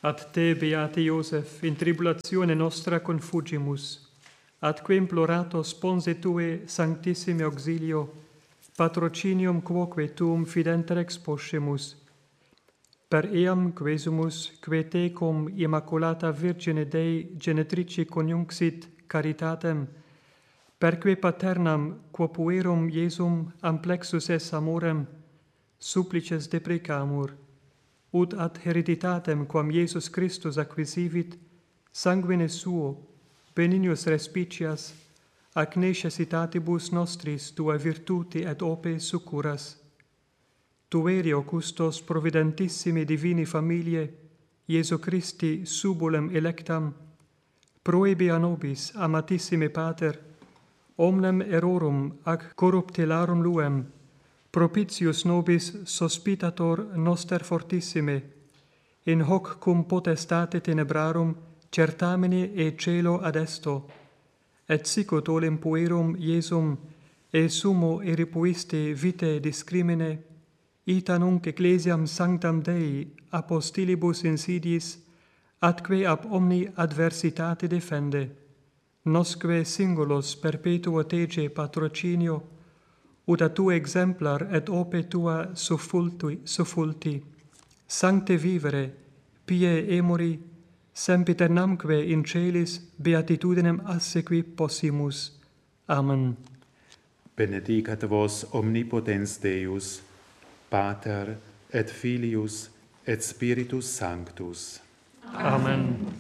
Ad te, beate Iosef, in tribulatione nostra confugimus, atque implorato sponse tue sanctissime auxilio, patrocinium quoque tuum fidenter exposcemus, per eam quesumus, que te cum immaculata Virgine Dei genetrici coniunxit caritatem, perque paternam quo puerum Iesum amplexus es amorem, supplices deprecamur, ut ad hereditatem quam Iesus Christus acquisivit, sanguine suo, benignos respicias, ac necessitatibus nostris tua virtuti et ope succuras. Tuerio custos providentissimi divini familie, Iesu Christi subulem electam, proebi a nobis, amatissime Pater, omnem errorum ac corruptelarum luem, propitius nobis sospitator noster fortissime, in hoc cum potestate tenebrarum certamine e celo adesto, et sicut olem puerum Iesum e sumo eripuiste vitae discrimine, ita nunc ecclesiam sanctam Dei apostilibus insidiis, atque ab omni adversitate defende, nosque singulos perpetuo tege patrocinio, ut a tu exemplar et ope tua suffulti, sancte vivere, pie emori, sempiternamque in celis beatitudinem assequi possimus. Amen. Benedicat vos omnipotens Deus, Pater et Filius et Spiritus Sanctus. Amen.